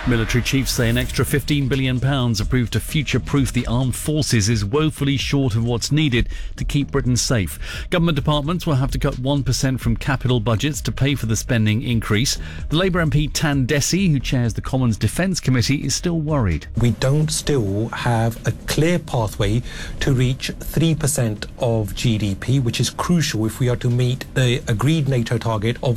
Military chiefs say an extra £15 billion approved to future-proof the armed forces is woefully short of what's needed to keep Britain safe. Government departments will have to cut 1% from capital budgets to pay for the spending increase. The Labour MP Tan Desi, who chairs the Commons Defence Committee, is still worried. We don't still have a clear pathway to reach 3% of GDP, which is crucial if we are to meet the agreed NATO target of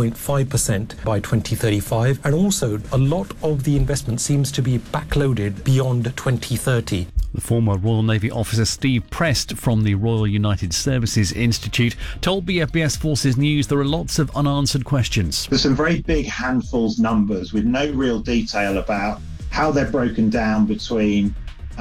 3.5% by 2035. And also, a lot of the investment seems to be backloaded beyond 2030. The former Royal Navy officer Steve Prest from the Royal United Services Institute told BFBS Forces News there are lots of unanswered questions. There's some very big handfuls numbers with no real detail about how they're broken down between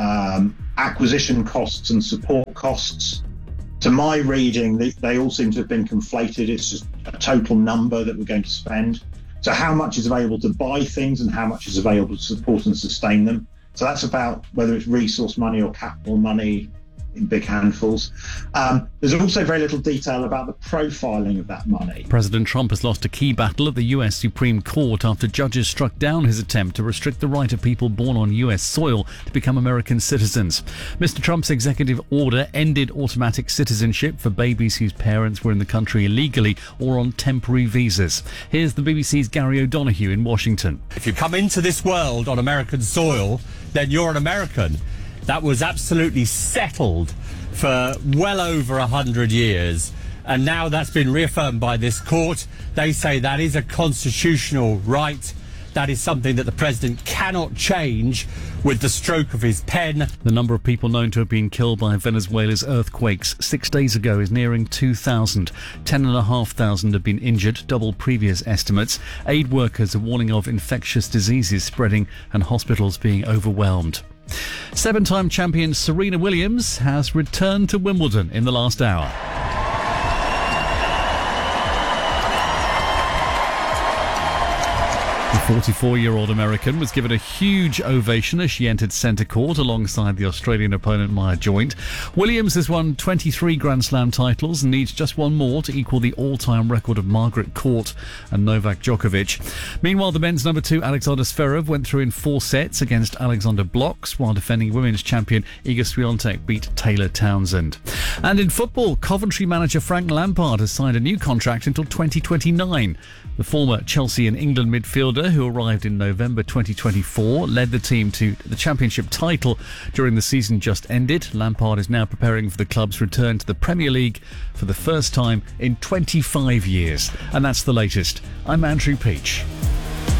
acquisition costs and support costs. To my reading, they all seem to have been conflated. It's just a total number that we're going to spend. So how much is available to buy things and how much is available to support and sustain them. So that's about whether it's resource money or capital money in big handfuls. There's also very little detail about the profiling of that money. President Trump has lost a key battle at the US Supreme Court after judges struck down his attempt to restrict the right of people born on US soil to become American citizens. Mr. Trump's executive order ended automatic citizenship for babies whose parents were in the country illegally or on temporary visas. Here's the BBC's Gary O'Donoghue in Washington. If you come into this world on American soil, then you're an American. That was absolutely settled for well over 100 years. And now that's been reaffirmed by this court. They say that is a constitutional right. That is something that the president cannot change with the stroke of his pen. The number of people known to have been killed by Venezuela's earthquakes 6 days ago is nearing 2,000. 10,500 have been injured, double previous estimates. Aid workers are warning of infectious diseases spreading and hospitals being overwhelmed. Seven-time champion Serena Williams has returned to Wimbledon in the last hour. The 44-year-old American was given a huge ovation as she entered centre court alongside the Australian opponent Maya Joint. Williams has won 23 Grand Slam titles and needs just one more to equal the all-time record of Margaret Court and Novak Djokovic. Meanwhile, the men's number 2 Alexander Zverev went through in 4 sets against Alexander Blocks, while defending women's champion Iga Swiatek beat Taylor Townsend. And in football, Coventry manager Frank Lampard has signed a new contract until 2029. The former Chelsea and England midfielder, who arrived in November 2024, led the team to the championship title during the season just ended. Lampard is now preparing for the club's return to the Premier League for the first time in 25 years. And that's the latest. I'm Andrew Peach.